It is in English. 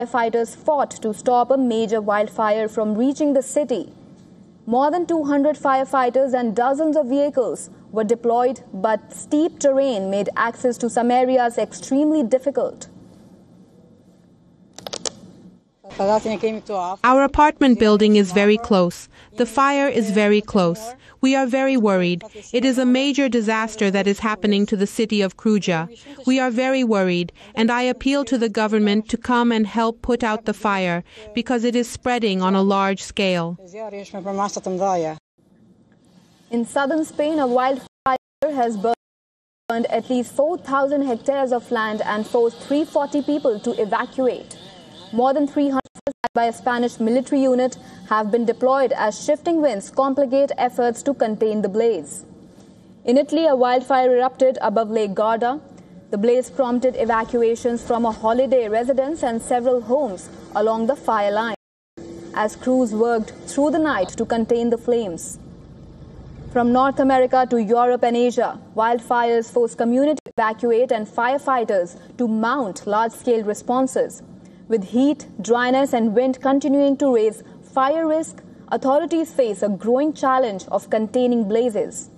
firefighters fought to stop a major wildfire from reaching the city. More than 200 firefighters and dozens of vehicles were deployed, but steep terrain made access to some areas extremely difficult. Our apartment building is very close. The fire is very close. We are very worried. It is a major disaster that is happening to the city of Kruja. We are very worried, and I appeal to the government to come and help put out the fire, because it is spreading on a large scale. In southern Spain, a wildfire has burned at least 4,000 hectares of land and forced 340 people to evacuate. More than 300 by a Spanish military unit have been deployed as shifting winds complicate efforts to contain the blaze. In Italy, a wildfire erupted above Lake Garda. The blaze prompted evacuations from a holiday residence and several homes along the fire line as crews worked through the night to contain the flames. From North America to Europe and Asia, wildfires forced communities to evacuate and firefighters to mount large-scale responses. With heat, dryness and wind continuing to raise fire risk, authorities face a growing challenge of containing blazes.